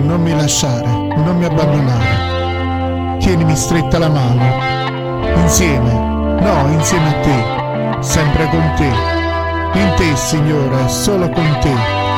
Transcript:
non mi lasciare, non mi abbandonare. Tienimi stretta la mano, insieme a te, sempre con te. In te, Signore, solo con te.